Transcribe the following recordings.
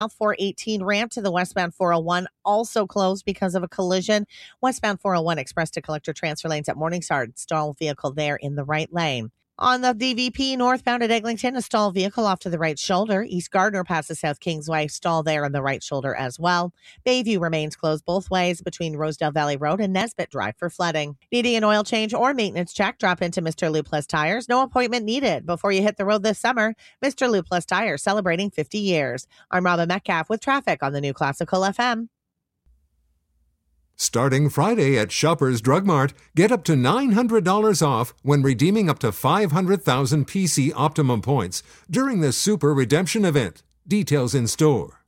418 ramp to the westbound 401 also closed because of a collision. Westbound 401 express to collector transfer lanes at Morningside. Stalled vehicle there in the right lane. On the DVP northbound at Eglinton, a stalled vehicle off to the right shoulder. East Gardner passes South Kingsway, stall there on the right shoulder as well. Bayview remains closed both ways between Rosedale Valley Road and Nesbitt Drive for flooding. Needing an oil change or maintenance check, drop into Mr. Luples Tires. No appointment needed before you hit the road this summer. Mr. Luples Tires, celebrating 50 years. I'm Robin Metcalf with traffic on the New Classical FM. Starting Friday at Shoppers Drug Mart, get up to $900 off when redeeming up to 500,000 PC Optimum points during the Super Redemption event. Details in store.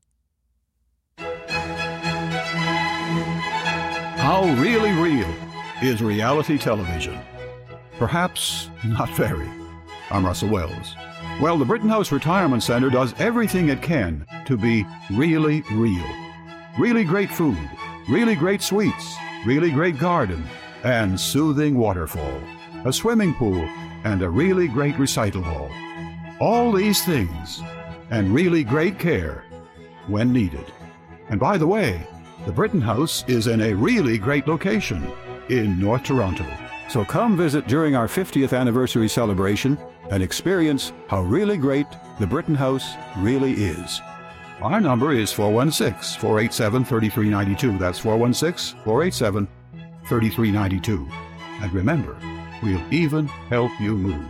How really real is reality television? Perhaps not very. I'm Russell Wells. Well, the Britton House Retirement Center does everything it can to be really real. Really great food, really great suites, really great garden, and soothing waterfall, a swimming pool, and a really great recital hall. All these things, and really great care when needed. And by the way, the Britton House is in a really great location in North Toronto. So come visit during our 50th anniversary celebration and experience how really great the Britton House really is. Our number is 416-487-3392. That's 416-487-3392. And remember, we'll even help you move.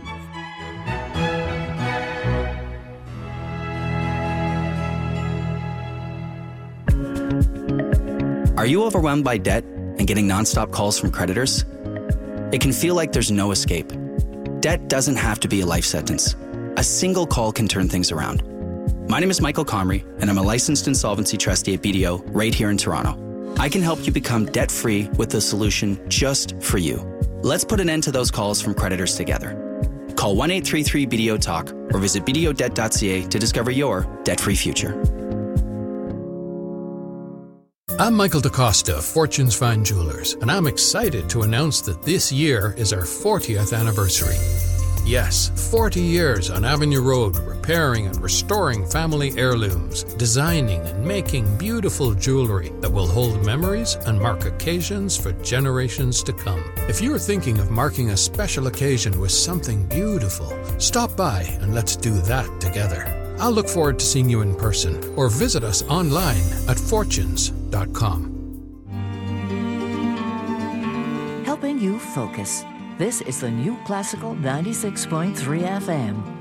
Are you overwhelmed by debt and getting nonstop calls from creditors? It can feel like there's no escape. Debt doesn't have to be a life sentence. A single call can turn things around. My name is Michael Comrie, and I'm a licensed insolvency trustee at BDO right here in Toronto. I can help you become debt-free with a solution just for you. Let's put an end to those calls from creditors together. Call 1-833-BDO-TALK or visit bdodebt.ca to discover your debt-free future. I'm Michael DaCosta of Fortune's Fine Jewelers, and I'm excited to announce that this year is our 40th anniversary. Yes, 40 years on Avenue Road, repairing and restoring family heirlooms, designing and making beautiful jewelry that will hold memories and mark occasions for generations to come. If you're thinking of marking a special occasion with something beautiful, stop by and let's do that together. I'll look forward to seeing you in person or visit us online at fortunes.com. Helping you focus. This is the New Classical 96.3 FM.